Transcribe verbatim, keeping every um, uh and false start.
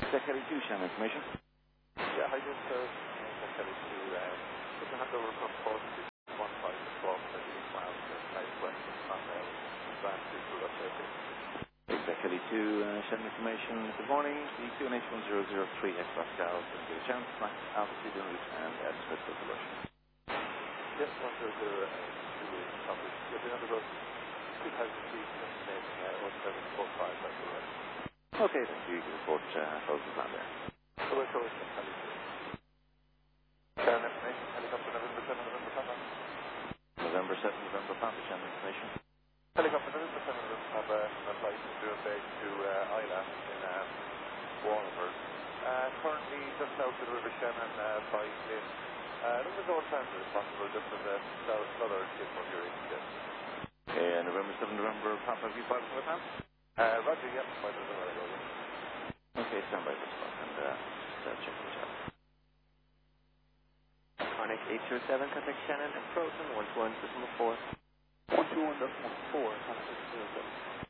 Deck Kelly two, Shannon information. Yeah, hi, this is Deck Kelly two. Um, just a handover from four six one five to twelve thirty-eight miles to the southwest on the Grand Central of the Deck Kelly two, uh, Shannon information. Good morning. D two N H one zero zero three X Pascal. Give you a chance. Max altitude and route and uh, Smith of the rush. Yes, one zero zero two is coverage. You'll be on the road two thousand feet and then uh, one seven four five by the right. Okay, thank you. You can report uh, closing plan there. So we're close to Kelly two. Shannon information, helicopter November seven, November Papa. November seventh, November Papa, Shannon information. Helicopter November seven, November Papa, on flight from Durham Bay to uh, Isla in um, Waterford. Uh, currently just south of the River Shannon uh, by in uh, November North Transit if possible, just as a south southern tip of your incident. Okay, uh, November seventh, November Papa, V five for the time. Uh, Roger, yep, five minutes away, Roger. Okay, stand by for this one and uh, just uh, check the chat. Onyx eight zero seven, contact Shannon and Frozen one two one decimal four. one two one decimal four, contact zero seven.